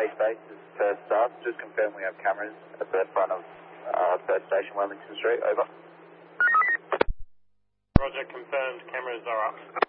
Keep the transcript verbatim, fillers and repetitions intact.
East Base, this is Perth Staff. Just confirm we have cameras at the front of uh, Perth Station, Wellington Street. Over. Roger, confirmed. Cameras are up.